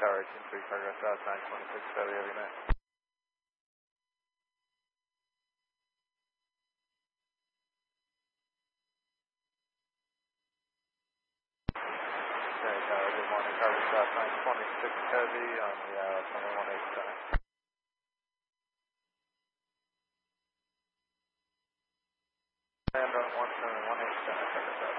Tower 18-3, cargo south 926, Heavy, Heavy Net. Cherry Tower, good morning, cargo south 926, Heavy on the runway 18 center. And on 1718 center, cargo south.